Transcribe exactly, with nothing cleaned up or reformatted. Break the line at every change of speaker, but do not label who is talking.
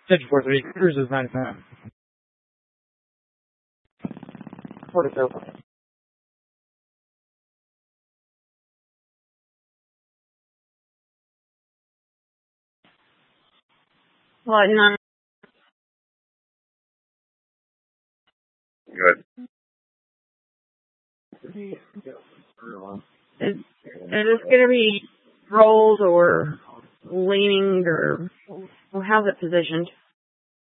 Central four three, cruise is ninety-five. forty-two.
Flight nine.
Good.
Is, is this going to be rolled or leaning or, or how's it positioned?